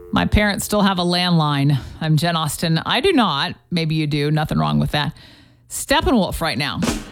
My parents still have a landline. I'm Jen Austen. I do not. Maybe you do. Nothing wrong with that. Steppenwolf right now.